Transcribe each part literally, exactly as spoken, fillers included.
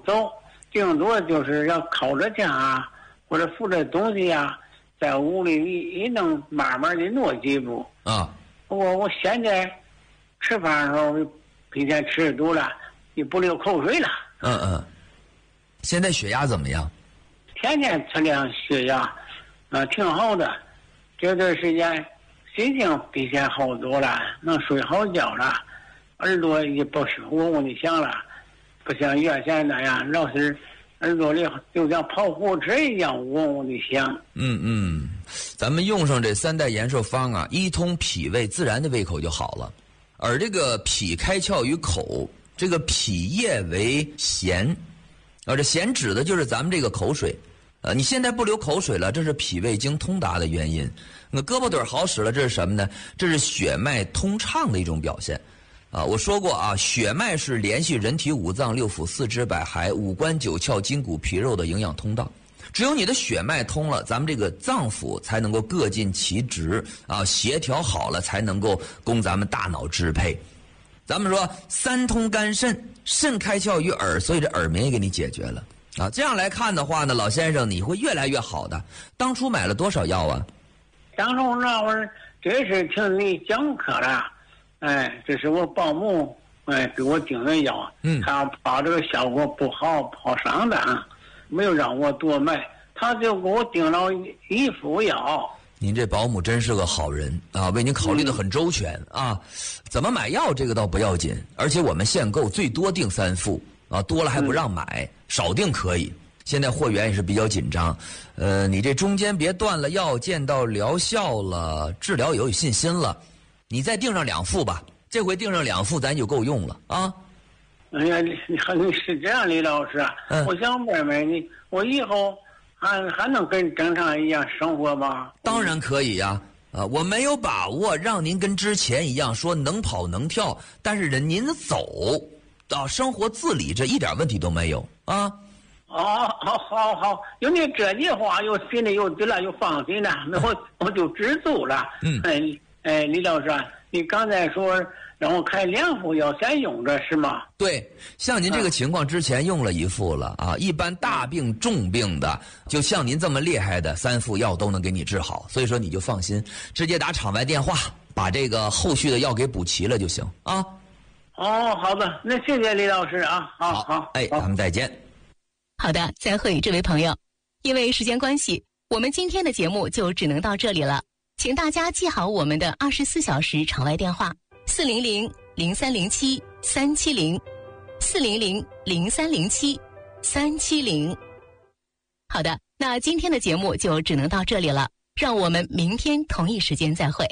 走，顶多就是要靠着家啊，或者扶着东西啊，在屋里一一能慢慢的挪几步啊。 我我现在吃饭的时候，比前吃多了，也不流口水了。 嗯嗯。现在血压怎么样？ 天天测量血压，啊、呃，挺好的。这段时间心情比以前好多了，能睡好觉了，耳朵也不是嗡嗡的响了，不像原先那样老是耳朵里就像跑火车一样嗡嗡的响。 嗯嗯，咱们用上这三代延寿方啊，一通脾胃，自然的胃口就好了。而这个脾开窍于口，这个脾液为涎，啊，这涎指的就是咱们这个口水。呃，你现在不流口水了，这是脾胃经通达的原因。那胳膊腿好使了，这是什么呢？这是血脉通畅的一种表现。啊，我说过啊，血脉是联系人体五脏六腑四肢百骸、五官九窍、筋骨皮肉的营养通道。只有你的血脉通了，咱们这个脏腑才能够各尽其职啊，协调好了才能够供咱们大脑支配。咱们说三通肝肾，肾开窍于耳，所以这耳鸣也给你解决了啊。这样来看的话呢，老先生你会越来越好的。当初买了多少药啊？ 当初那会儿这是听你讲课了，哎，这是我保姆哎给我订的药， 嗯， 他怕这个效果不好，怕上当，没有让我多买，他就给我订了一副药。 您这保姆真是个好人啊，为您考虑的很周全啊。怎么买药这个倒不要紧，而且我们限购最多订三副啊，多了还不让买，嗯、少订可以。现在货源也是比较紧张，呃，你这中间别断了药，见到疗效了，治疗有信心了，你再订上两副吧。这回订上两副，咱就够用了啊。 哎呀，你你是这样，李老师啊，嗯、我想问问你，我以后还还能跟正常一样生活吗？ 当然可以呀、啊，啊，我没有把握让您跟之前一样说能跑能跳，但是人您走啊，生活自理这一点问题都没有啊。 哦，好，好，好，有你这句话，又心里有底了，又放心了，那我我就知足了。 嗯， 哎，哎，李老师，你刚才说让我开两副药先用着是吗？ 对，像您这个情况之前用了一副了啊，一般大病重病的，就像您这么厉害的，三副药都能给你治好，所以说你就放心，直接打场外电话，把这个后续的药给补齐了就行啊。 哦，好的，那谢谢李老师啊，好好， 好，哎，咱们再见。 好的，再会，这位朋友。因为时间关系，我们今天的节目就只能到这里了。请大家记好我们的二十四小时场外电话：四零零零三零七三七零，四零零零三零七三七零。好的，那今天的节目就只能到这里了，让我们明天同一时间再会。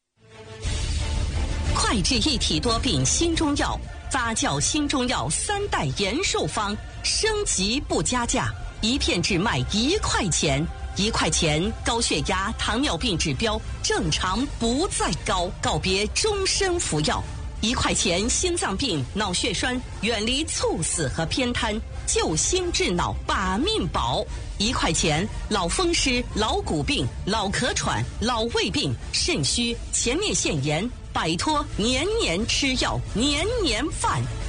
快治一体多病新中药，发酵新中药三代延寿方，升级不加价，一片只卖一块钱，一块钱高血压、糖尿病指标正常不再高，告别终身服药。一块钱心脏病、脑血栓，远离猝死和偏瘫，救心治脑把命保。一块钱老风湿、老骨病、老咳喘、老胃病、肾虚、前列腺炎，摆脱年年吃药、年年犯。